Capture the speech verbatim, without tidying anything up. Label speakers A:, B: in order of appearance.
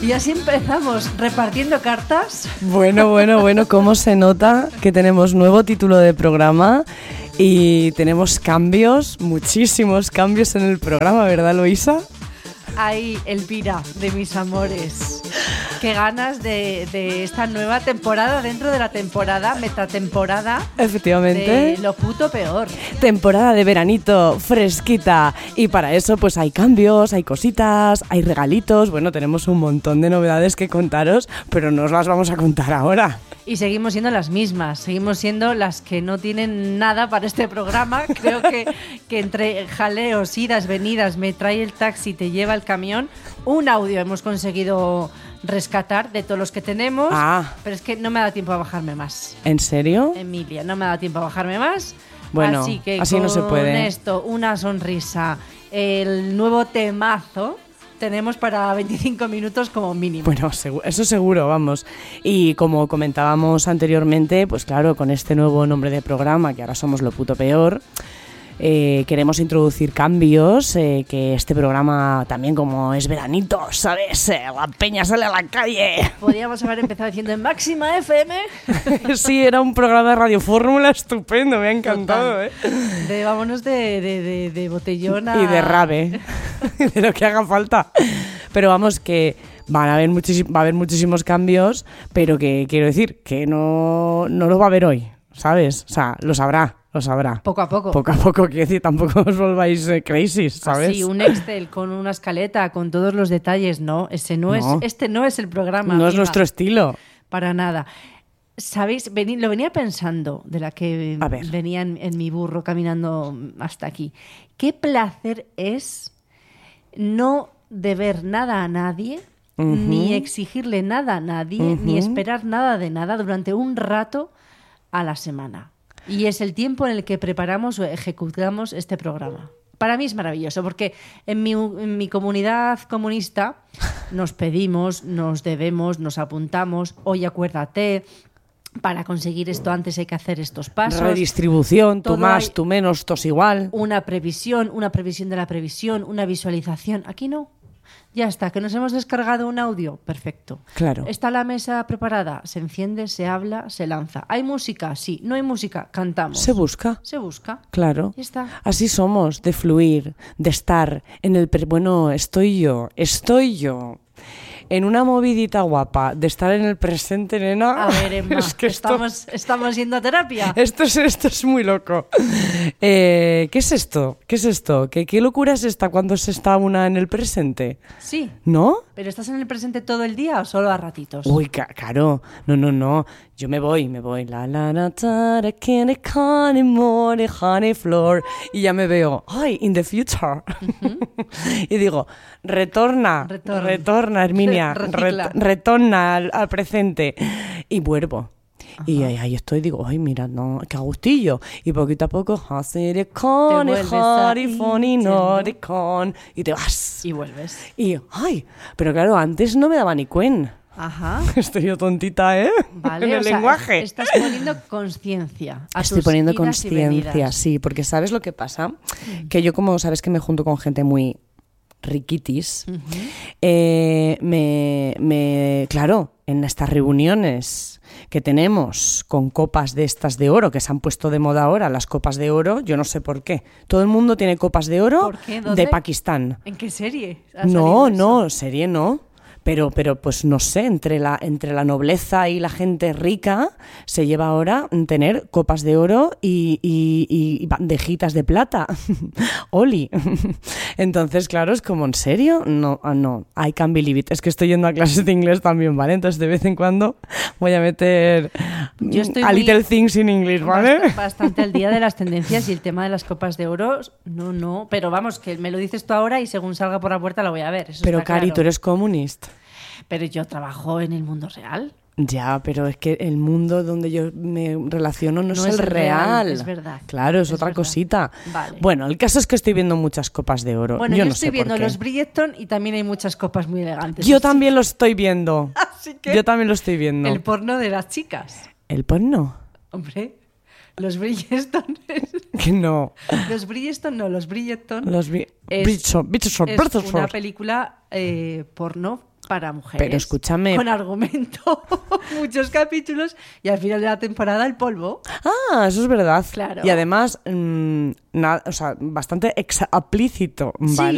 A: Y así empezamos, repartiendo cartas.
B: Bueno, bueno, bueno, cómo se nota que tenemos nuevo título de programa y tenemos cambios, muchísimos cambios en el programa, ¿verdad, Luisa?
A: Ay, Elvira, de mis amores. Qué ganas de, de esta nueva temporada dentro de la temporada, metatemporada.
B: Efectivamente.
A: De lo puto peor.
B: Temporada de veranito, fresquita. Y para eso pues hay cambios, hay cositas, hay regalitos. Bueno, tenemos un montón de novedades que contaros, pero no os las vamos a contar ahora.
A: Y seguimos siendo las mismas, seguimos siendo las que no tienen nada para este programa. Creo que, que entre jaleos, idas, venidas, me trae el taxi, te lleva el camión, un audio hemos conseguido rescatar de todos los que tenemos,
B: ah.
A: pero es que no me da tiempo a bajarme más.
B: ¿En serio?
A: Emilia, no me da tiempo a bajarme más.
B: Bueno,
A: así que
B: así
A: con
B: no se puede.
A: esto, una sonrisa, el nuevo temazo tenemos para veinticinco minutos como mínimo.
B: Bueno, eso seguro, vamos. Y como comentábamos anteriormente, pues claro, con este nuevo nombre de programa, que ahora somos lo puto peor, eh, queremos introducir cambios, eh, que este programa también, como es veranito, ¿sabes? Eh, la peña sale a la calle.
A: Podríamos haber empezado diciendo en Máxima F M.
B: Sí, era un programa de Radio Fórmula estupendo, me ha encantado.
A: Total. ¿eh? De, vámonos de, de, de, de botellón a...
B: Y de rave, de lo que haga falta. Pero vamos, que van a haber muchísim- va a haber muchísimos cambios, pero que quiero decir que no, no lo va a haber hoy, ¿sabes? O sea, lo sabrá. Lo sabrá.
A: Poco a poco.
B: Poco a poco, quiero decir, tampoco os volváis eh, crazy, ¿sabes?
A: Sí, un Excel con una escaleta, con todos los detalles, no, ese no, no. es, este no es el programa.
B: No
A: amiga.
B: Es nuestro estilo.
A: Para nada. ¿Sabéis? Vení, lo venía pensando de la que venía en, en mi burro caminando hasta aquí. Qué placer es no deber nada a nadie, uh-huh. ni exigirle nada a nadie, uh-huh. ni esperar nada de nada durante un rato a la semana. Y es el tiempo en el que preparamos o ejecutamos este programa. Para mí es maravilloso, porque en mi, en mi comunidad comunista nos pedimos, nos debemos, nos apuntamos, oye, acuérdate, para conseguir esto antes hay que hacer estos pasos.
B: Redistribución, tú más, tú menos, todos igual.
A: Una previsión, una previsión de la previsión, una visualización. Aquí no. Ya está, que nos hemos descargado un audio, perfecto.
B: Claro.
A: Está la mesa preparada, se enciende, se habla, se lanza. ¿Hay música? Sí. ¿No hay música? Cantamos.
B: Se busca.
A: Se busca.
B: Claro.
A: Ya está.
B: Así somos, de fluir, de estar en el... Pre- bueno, estoy yo, estoy yo. En una movidita guapa de estar en el presente, nena.
A: A ver, Emma,
B: es que
A: estamos,
B: esto,
A: estamos yendo a terapia.
B: Esto es, esto es muy loco. Eh, ¿Qué es esto? ¿Qué es esto? ¿Qué, ¿Qué locura es esta cuando se está una en el presente?
A: Sí.
B: ¿No?
A: ¿Pero estás en el presente todo el día o solo a ratitos?
B: Uy, claro. No, no, no. Yo me voy, me voy. La la la ta da candy honey more honey floor. Y ya me veo, ay, in the future. Uh-huh. Y digo, retorna, retorna, retorna Herminia, ret- retorna al, al presente. Y vuelvo. Ajá. Y ahí, ahí estoy, digo, ay, mira, no, qué agustillo. Y poquito a poco, con y te vas.
A: Y vuelves.
B: Y, ay, pero claro, antes no me daba ni cuen.
A: Ajá.
B: Estoy yo tontita, ¿eh?
A: Vale,
B: en el
A: o sea,
B: lenguaje.
A: Estás poniendo conciencia.
B: Estoy poniendo conciencia, sí, porque ¿sabes lo que pasa? Mm. Que yo, como sabes que me junto con gente muy riquitis, uh-huh. eh, me, me, claro, en estas reuniones que tenemos con copas de estas de oro, que se han puesto de moda ahora, las copas de oro, yo no sé por qué. Todo el mundo tiene copas de oro de Pakistán.
A: ¿En qué serie?
B: No, no, serie no. Pero, pero pues no sé, entre la, entre la nobleza y la gente rica se lleva ahora tener copas de oro y, y, y bandejitas de plata. Oli. Entonces, claro, es como, ¿en serio? No, no, I can't believe it. Es que estoy yendo a clases de inglés también, ¿vale? Entonces, de vez en cuando voy a meter
A: Yo estoy
B: a little things in English, ¿vale?
A: Bastante, bastante al día de las tendencias y el tema de las copas de oro, no, no. Pero vamos, que me lo dices tú ahora y según salga por la puerta la voy a ver. Eso
B: pero,
A: está
B: Cari,
A: claro.
B: tú eres comunista.
A: Pero yo trabajo en el mundo real.
B: Ya, pero es que el mundo donde yo me relaciono no, no es, es el
A: real.
B: real.
A: Es verdad.
B: Claro, es,
A: es
B: otra
A: verdad.
B: cosita.
A: Vale.
B: Bueno, el caso es que estoy viendo muchas copas de oro.
A: Bueno,
B: yo,
A: yo
B: no
A: estoy
B: sé
A: viendo
B: por qué.
A: los Bridgerton y también hay muchas copas muy elegantes.
B: Yo también lo estoy viendo.
A: Así que
B: yo también lo estoy viendo.
A: El porno de las chicas.
B: ¿El porno?
A: Hombre, los Bridgerton.
B: Que no.
A: Los Bridgerton no, los Bridgerton.
B: Los Bri-
A: es,
B: Bridgerton. Bridgerton.
A: es
B: Bridgerton.
A: una película eh, porno para mujeres.
B: Pero escúchame.
A: Con argumento, muchos capítulos y al final de la temporada el polvo.
B: Ah, eso es verdad.
A: Claro.
B: Y además, mmm, nada, o sea, bastante explícito, ¿vale?
A: Sí.